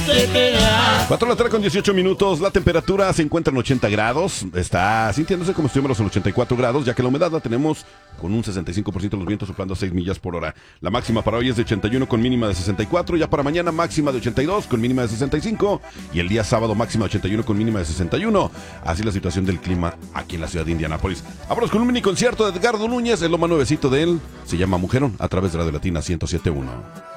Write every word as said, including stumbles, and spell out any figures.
cuatro de la tarde con dieciocho minutos. La temperatura se encuentra en ochenta grados. Está sintiéndose como si estuviéramos en ochenta y cuatro grados, ya que la humedad la tenemos con un sesenta y cinco por ciento, los vientos soplando a seis millas por hora. La máxima para hoy es de ochenta y uno con mínima de sesenta y cuatro. Ya para mañana máxima de ochenta y dos con mínima de sesenta y cinco. Y el día sábado máxima de ochenta y uno con mínima de sesenta y uno. Así la situación del clima aquí en la ciudad de Indianápolis. Vámonos con un mini concierto de Edgardo Núñez. Es lo más nuevecito de él. Se llama Mujerón a través de Radio Latina ciento siete punto uno.